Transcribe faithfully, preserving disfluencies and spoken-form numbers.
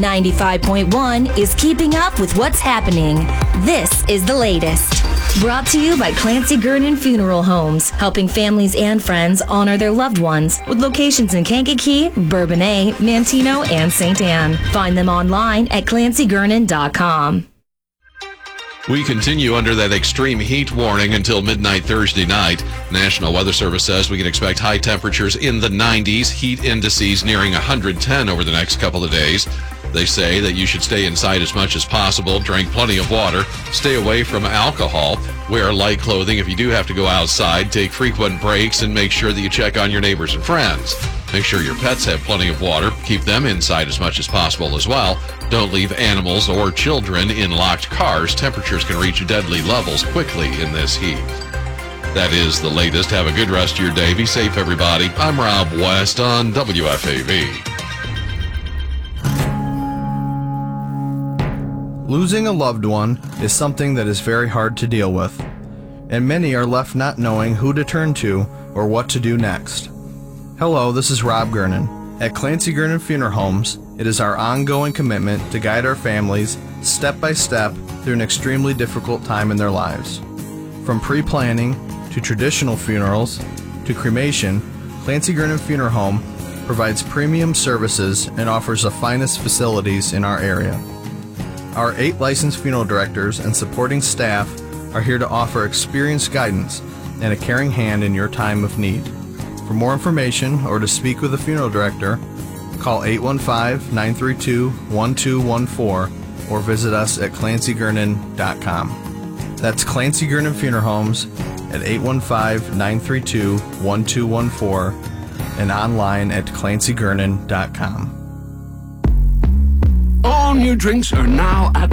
ninety-five point one is keeping up with what's happening. This is the latest. Brought to you by Clancy Gurnan Funeral Homes, helping families and friends honor their loved ones with locations in Kankakee, Bourbonnais, Manteno, and Saint Anne. Find them online at clancy gurnan dot com. We continue under that extreme heat warning until midnight Thursday night. National Weather Service says we can expect high temperatures in the nineties, heat indices nearing one hundred ten over the next couple of days. They say that you should stay inside as much as possible, drink plenty of water, stay away from alcohol, wear light clothing if you do have to go outside, take frequent breaks, and make sure that you check on your neighbors and friends. Make sure your pets have plenty of water. Keep them inside as much as possible as well. Don't leave animals or children in locked cars. Temperatures can reach deadly levels quickly in this heat. That is the latest. Have a good rest of your day. Be safe, everybody. I'm Rob West on W F A V. Losing a loved one is something that is very hard to deal with, and many are left not knowing who to turn to or what to do next. Hello, this is Rob Gurnan. At Clancy Gurnan Funeral Homes, it is our ongoing commitment to guide our families step by step through an extremely difficult time in their lives. From pre-planning to traditional funerals to cremation, Clancy Gurnan Funeral Home provides premium services and offers the finest facilities in our area. Our eight licensed funeral directors and supporting staff are here to offer experienced guidance and a caring hand in your time of need. For more information or to speak with a funeral director, call eight one five, nine three two, one two one four or visit us at clancy gurnan dot com. That's Clancy Gurnan Funeral Homes at eight one five, nine three two, one two one four and online at clancy gurnan dot com. All new drinks are now at